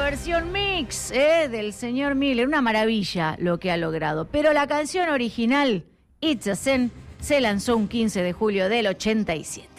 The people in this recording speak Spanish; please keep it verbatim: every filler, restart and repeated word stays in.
versión mix eh, del señor Miller, una maravilla lo que ha logrado. Pero la canción original, It's a Sin, se lanzó un quince de julio del ochenta y siete.